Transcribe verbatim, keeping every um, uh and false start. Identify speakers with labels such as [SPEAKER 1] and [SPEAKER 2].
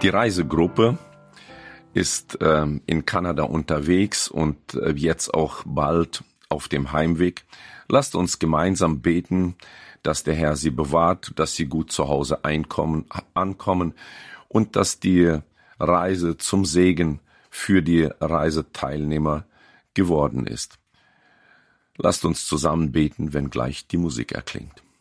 [SPEAKER 1] Die Reisegruppe ist ähm, in Kanada unterwegs und äh, jetzt auch bald auf dem Heimweg. Lasst uns gemeinsam beten, dass der Herr sie bewahrt, dass sie gut zu Hause einkommen, ankommen und dass die Reise zum Segen für die Reiseteilnehmer geworden ist. Lasst uns zusammen beten, wenn gleich die Musik erklingt.